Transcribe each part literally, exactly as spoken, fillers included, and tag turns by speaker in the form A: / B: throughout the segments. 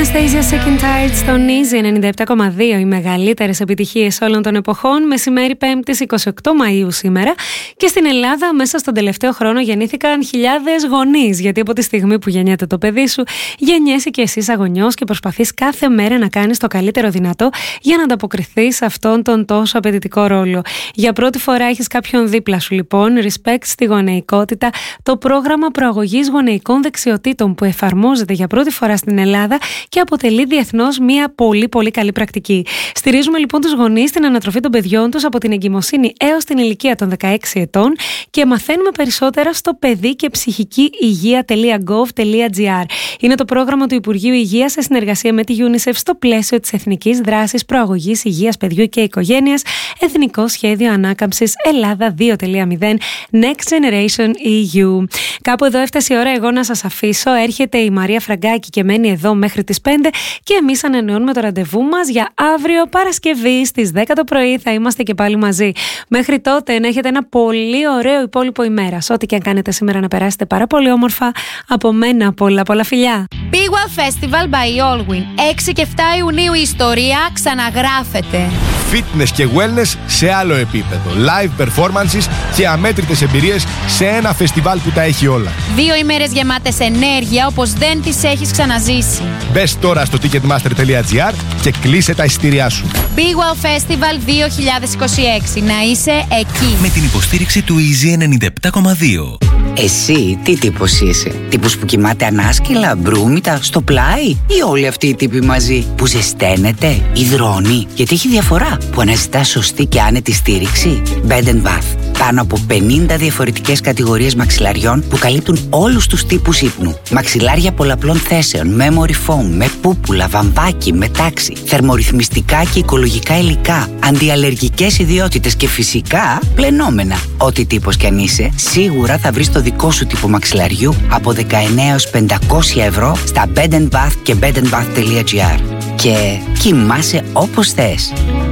A: Anastasia Sick and Tired στον Easy ενενήντα επτά κόμμα δύο, οι μεγαλύτερες επιτυχίες όλων των εποχών. Μεσημέρι Πέμπτης εικοστή ογδόη Μαΐου σήμερα. Και στην Ελλάδα, μέσα στον τελευταίο χρόνο, γεννήθηκαν χιλιάδες γονείς. Γιατί από τη στιγμή που γεννιέται το παιδί σου, γεννιέσαι και εσύ σαν γονιός και προσπαθείς κάθε μέρα να κάνεις το καλύτερο δυνατό για να ανταποκριθείς σε αυτόν τον τόσο απαιτητικό ρόλο. Για πρώτη φορά έχεις κάποιον δίπλα σου, λοιπόν. Respect στη γονεϊκότητα, το πρόγραμμα προαγωγής γονεϊκών δεξιοτήτων που εφαρμόζεται για πρώτη φορά στην Ελλάδα και αποτελεί διεθνώς μια πολύ πολύ καλή πρακτική. Στηρίζουμε λοιπόν τους γονείς στην ανατροφή των παιδιών τους από την εγκυμοσύνη έως την ηλικία των δεκαέξι ετών και μαθαίνουμε περισσότερα στο παιδί και ψυχική υγεία τελεία γκοβ τελεία τζι άρ. Είναι το πρόγραμμα του Υπουργείου Υγείας σε συνεργασία με τη UNICEF στο πλαίσιο της Εθνικής Δράσης Προαγωγής Υγείας Παιδιού και Οικογένειας, Εθνικό Σχέδιο Ανάκαμψης Ελλάδα δύο τελεία μηδέν Next Generation ι γιου. Κάπου εδώ έφτασε η ώρα εγώ να σας αφήσω. Έρχεται η Μαρία Φραγκάκη και μένει εδώ μέχρι τις πέντε και εμείς ανανεώνουμε το ραντεβού μας για αύριο Παρασκευή στις δέκα το πρωί. Θα είμαστε και πάλι μαζί. Μέχρι τότε να έχετε ένα πολύ ωραίο υπόλοιπο ημέρας. Ό,τι και αν κάνετε σήμερα να περάσετε πάρα πολύ όμορφα. Από μένα πολλά πολλά φιλιά.
B: Big Wow Festival by Allwyn. έξι και επτά Ιουνίου η ιστορία ξαναγράφεται.
C: Fitness και wellness σε άλλο επίπεδο. Live performances και αμέτρητες εμπειρίες σε ένα φεστιβάλ που τα έχει όλα.
B: Δύο ημέρες γεμάτες ενέργεια όπως δεν τις έχεις ξαναζήσει.
C: Μπες τώρα στο ticketmaster τελεία τζι άρ και κλείσε τα εισιτήριά σου.
B: Big Wow Festival δύο χιλιάδες είκοσι έξι. Να είσαι εκεί.
D: Με την υποστήριξη του Easy ενενήντα επτά κόμμα δύο.
E: Εσύ τι τύπος είσαι? Τύπος που κοιμάται ανάσκελα, μπρούμητα, στο πλάι? Ή όλοι αυτοί οι τύποι μαζί που ζεσταίνεται, υδρώνει? Γιατί έχει διαφορά που αναζητά σωστή και άνετη στήριξη. Bed and Bath. Πάνω από πενήντα διαφορετικές κατηγορίες μαξιλαριών που καλύπτουν όλους τους τύπους ύπνου. Μαξιλάρια πολλαπλών θέσεων, memory foam, με πούπουλα, βαμβάκι, με τάξη, θερμορυθμιστικά και οικολογικά υλικά, αντιαλλεργικές ιδιότητες και φυσικά πλενόμενα. Ό,τι τύπος κι αν είσαι, σίγουρα θα βρεις το δικό σου τύπο μαξιλαριού από δεκαεννέα έως πεντακόσια ευρώ στα Bed and Bath και bed and bath τελεία τζι άρ. Και κοιμάσαι όπως θες.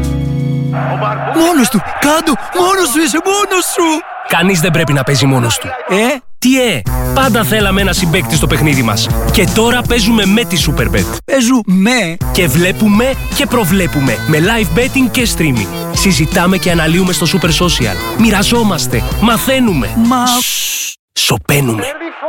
F: Μόνος του! Κάντο! Μόνος σου είσαι! Μόνος σου!
G: Κανείς δεν πρέπει να παίζει μόνος του.
F: Ε?
G: Τι ε! Πάντα θέλαμε ένα συμπαίκτη στο παιχνίδι μας. Και τώρα παίζουμε με τη Superbet.
F: Παίζουμε!
G: Και βλέπουμε και προβλέπουμε με live betting και streaming. Συζητάμε και αναλύουμε στο Super Social. Μοιραζόμαστε, μαθαίνουμε.
F: Μα...
G: Σωπαίνουμε.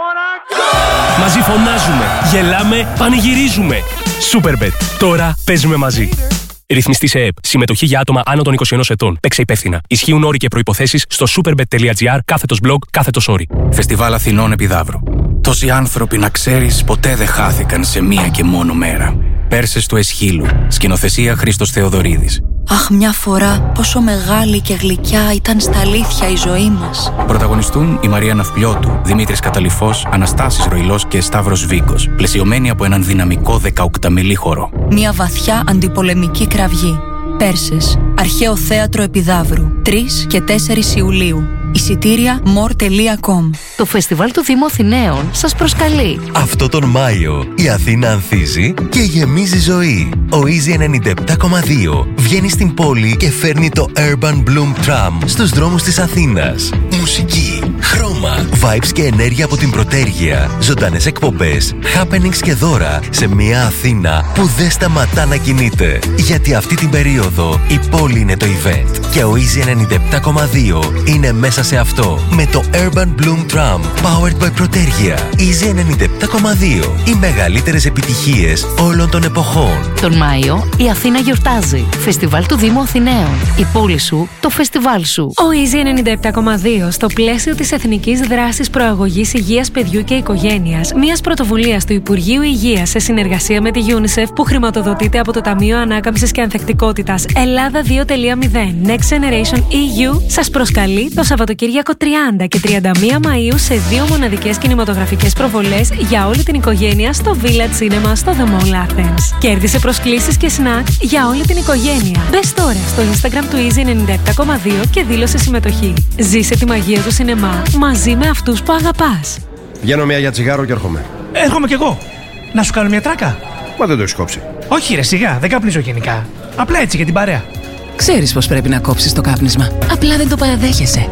G: Μαζί φωνάζουμε, γελάμε, πανηγυρίζουμε. Superbet. Τώρα παίζουμε μαζί. Ρυθμιστή σε ΕΕΠ. Συμμετοχή για άτομα άνω των είκοσι ενός ετών. Παίξε υπεύθυνα. Ισχύουν όροι και προϋποθέσεις στο superbet τελεία τζι άρ κάθετος blog κάθετος όροι.
H: Φεστιβάλ Αθηνών Επιδαύρου. Τόσοι άνθρωποι, να ξέρεις, ποτέ δεν χάθηκαν σε μία και μόνο μέρα. Πέρσες του Εσχύλου. Σκηνοθεσία Χρήστος Θεοδωρίδης.
I: Αχ, μια φορά πόσο μεγάλη και γλυκιά ήταν στα αλήθεια η ζωή μας.
H: Πρωταγωνιστούν η Μαρία Ναυπλιώτου, Δημήτρης Καταλυφός, Αναστάσης Ροϊλός και Σταύρος Βίκος, πλαισιωμένοι από έναν δυναμικό δεκαοκταμελή χορό.
I: Μια βαθιά αντιπολεμική κραυγή. Πέρσες, Αρχαίο Θέατρο Επιδαύρου, τρεις και τέσσερις Ιουλίου. Εισιτήρια more τελεία com.
J: Το φεστιβάλ του Δήμου Αθηναίων σας προσκαλεί.
D: Αυτό τον Μάιο η Αθήνα ανθίζει και γεμίζει ζωή. Ο Easy ενενήντα επτά κόμμα δύο βγαίνει στην πόλη και φέρνει το Urban Bloom Tram στους δρόμους της Αθήνας. Μουσική, χρώμα, vibes και ενέργεια από την πρωτέργεια. Ζωντανές εκπομπές, happenings και δώρα σε μια Αθήνα που δεν σταματά να κινείται. Γιατί αυτή την περίοδο η πόλη είναι το event και ο Easy ενενήντα επτά κόμμα δύο είναι μέσα σε αυτό. Με το Urban Bloom Tram powered by Πρωτέργεια. Easy ενενήντα επτά κόμμα δύο. Οι μεγαλύτερες επιτυχίες όλων των εποχών.
J: Τον Μάιο η Αθήνα γιορτάζει. Φεστιβάλ του Δήμου Αθηναίων. Η πόλη σου, το φεστιβάλ σου.
A: Ο Easy ενενήντα επτά κόμμα δύο στο πλαίσιο της Εθνικής Δράσης Προαγωγής Υγείας Παιδιού και Οικογένειας, μιας πρωτοβουλίας του Υπουργείου Υγείας σε συνεργασία με τη UNICEF που χρηματοδοτείται από το Ταμείο Ανάκαμψης και Ανθεκτικότητας Ελλάδα δύο τελεία μηδέν Next Generation ι γιου, σας προσκαλεί το Σαββατοκύριακο τριάντα και τριάντα μία Μαΐου σε δύο μοναδικές κινηματογραφικές προβολές για όλη την οικογένεια στο Village Cinema στο The Mall Athens. Κέρδισε προσκλήσεις και σνακ για όλη την οικογένεια. Μπες τώρα στο Instagram του Easy ενενήντα επτά κόμμα δύο και δήλωσε συμμετοχή. Ζήσε τη μαγεία του σινεμά μαζί με αυτούς που αγαπάς.
C: Βγαίνω μια για τσιγάρο και έρχομαι.
F: Έρχομαι κι εγώ. Να σου κάνω μια τράκα.
C: Μα δεν το έχεις κόψει.
F: Όχι ρε, σιγά, δεν καπνίζω γενικά. Απλά έτσι για την παρέα.
K: Ξέρεις πως πρέπει να κόψεις το κάπνισμα. Απλά δεν το παραδέχεσαι.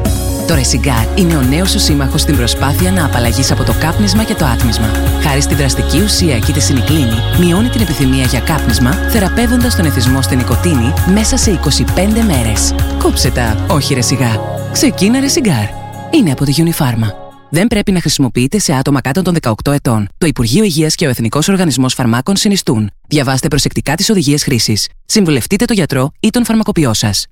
K: Το Ρεσιγκάρ είναι ο νέος σου σύμμαχος στην προσπάθεια να απαλλαγείς από το κάπνισμα και το άτμισμα. Χάρη στη δραστική ουσία και τη σινικλίνη, μειώνει την επιθυμία για κάπνισμα, θεραπεύοντας τον εθισμό στην νοικοτήνη μέσα σε είκοσι πέντε μέρες. Κόψε τα, όχι Ρεσιγκάρ. Ξεκίνα Ρεσιγκάρ. Είναι από τη Unifarma. Δεν πρέπει να χρησιμοποιείται σε άτομα κάτω των δεκαοκτώ ετών. Το Υπουργείο Υγείας και ο Εθνικός Οργανισμός Φαρμάκων συνιστούν. Διαβάστε προσεκτικά τις οδηγίες χρήσης. Συμβουλευτείτε τον γιατρό ή τον φαρμακοποιό σας.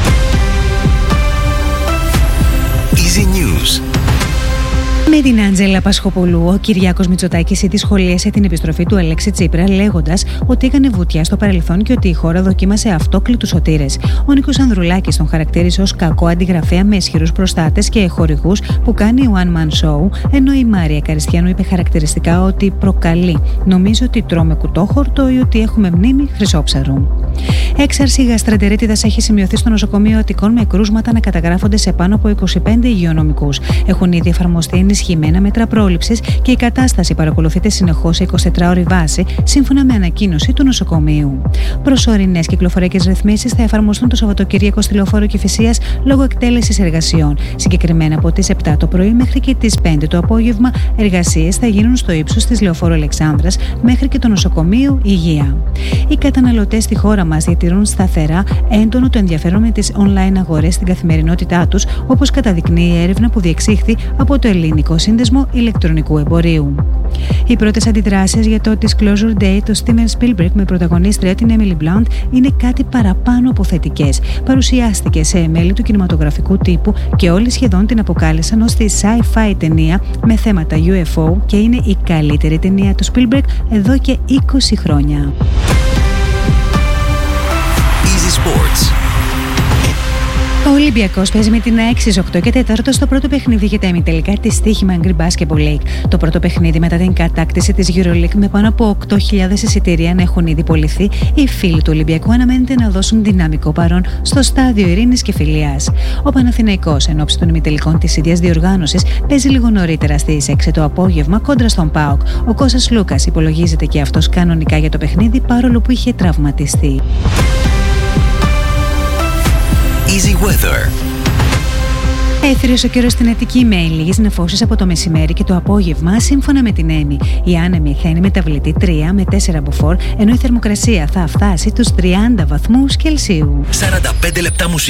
D: Easy News.
A: Με την Άντζελα Πασχοπολού, ο Κυριάκος Μητσοτάκης ήδη σχολίασε την επιστροφή του Αλέξη Τσίπρα, λέγοντας ότι έκανε βουτιά στο παρελθόν και ότι η χώρα δοκίμασε αυτόκλητους σωτήρες. Ο Νίκος Ανδρουλάκης τον χαρακτήρισε ως κακό αντιγραφέα με ισχυρούς προστάτες και χορηγούς που κάνει one man show, ενώ η Μάρια Καριστιανού είπε χαρακτηριστικά ότι προκαλεί. Νομίζω ότι τρώμε κουτόχορτο ή ότι έχουμε μνήμη χρυσόψαρου. Έξαρση γαστρεντερίτιδας έχει σημειωθεί στο νοσοκομείο Αττικών με κρούσματα να καταγράφονται σε πάνω από είκοσι πέντε υγειονομικούς. Έχουν ήδη εφαρμοστεί ενισχυμένα μέτρα πρόληψης και η κατάσταση παρακολουθείται συνεχώς σε εικοσιτετράωρη βάση, σύμφωνα με ανακοίνωση του νοσοκομείου. Προσωρινές κυκλοφοριακές ρυθμίσεις θα εφαρμοστούν το Σαββατοκύριακο στη Λεωφόρο Κηφισίας λόγω εκτέλεσης εργασιών. Συγκεκριμένα από τις επτά το πρωί μέχρι και τις πέντε το απόγευμα, εργασίες θα γίνουν στο ύψος της Λεωφόρου Αλεξάνδρας μέχρι και το νοσοκομείο Υγεία. Οι καταναλωτές στη χώρα μας διατηρούν σταθερά έντονο το ενδιαφέρον με τις online αγορές στην καθημερινότητά τους, όπως καταδεικνύει η έρευνα που διεξήχθη από το Ελληνικό Σύνδεσμο Ηλεκτρονικού Εμπορίου. Οι πρώτες αντιδράσεις για το Disclosure Day του Steven Spielberg με πρωταγωνίστρια την Emily Blunt είναι κάτι παραπάνω από θετικές. Παρουσιάστηκε σε μέλη του κινηματογραφικού τύπου και όλοι σχεδόν την αποκάλεσαν ως τη sci-fi ταινία με θέματα γιου εφ ο και είναι η καλύτερη ταινία του Spielberg εδώ και είκοσι χρόνια.
D: Easy Sports.
A: Ο Ολυμπιακός παίζει με την ΑΕΚ στις οκτώ και τέσσερα στο πρώτο παιχνίδι για τα ημιτελικά της Στοίχημα Greek Basketball League. Το πρώτο παιχνίδι μετά την κατάκτηση της EuroLeague με πάνω από οκτώ χιλιάδες εισιτήρια να έχουν ήδη πωληθεί, οι φίλοι του Ολυμπιακού αναμένεται να δώσουν δυναμικό παρόν στο στάδιο ειρήνης και φιλίας. Ο Παναθηναϊκός εν ώψη των ημιτελικών της ίδιας διοργάνωσης παίζει λίγο νωρίτερα στις έξι το απόγευμα κόντρα στον ΠΑΟΚ. Ο Κώστας Λούκας υπολογίζεται και αυτός κανονικά για το παιχνίδι παρόλο που είχε τραυματιστεί.
D: Easy Weather.
A: Έθριος ο καιρός στην Αττική με λίγες νεφώσεις από το μεσημέρι και το απόγευμα, σύμφωνα με την ΕΜΗ. Η άνεμη θα είναι μεταβλητή τρία με τέσσερα μποφόρ, ενώ η θερμοκρασία θα φτάσει τους τριάντα βαθμούς Κελσίου.
D: σαράντα πέντε λεπτά μουσική.